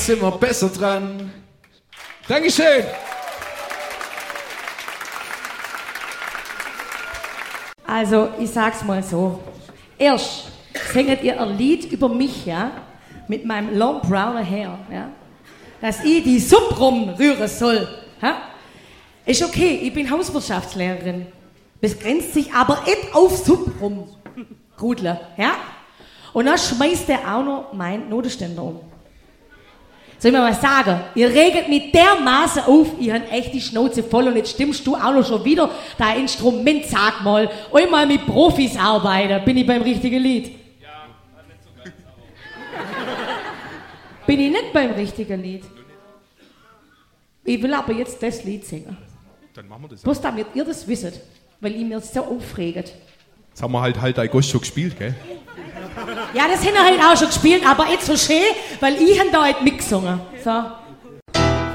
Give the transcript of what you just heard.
Sind wir besser dran. Dankeschön. Also, ich sag's mal so. Erst singet ihr ein Lied über mich, ja? Mit meinem long browner Hair, ja? Dass ich die Suppe rumrühren soll, ja? Ist okay, ich bin Hauswirtschaftslehrerin. Begrenzt sich aber nicht auf Suppe rum. Rudler, ja? Und dann schmeißt der auch noch meinen Notenständer um. Soll ich mir mal sagen, ihr regelt mich dermaßen auf, ich hab echt die Schnauze voll und jetzt stimmst du auch noch schon wieder dein Instrument, sag mal. Einmal mit Profis arbeiten, bin ich beim richtigen Lied? Ja, nicht so ganz, aber... Bin ich nicht beim richtigen Lied? Ich will aber jetzt das Lied singen. Dann machen wir das. Bloß damit ihr das wisst, weil ihr mir so aufregt. Jetzt haben wir halt dein Ghost schon gespielt, gell? Ja, das haben wir halt auch schon gespielt, aber jetzt so schön, weil ich da halt mitgesungen. So.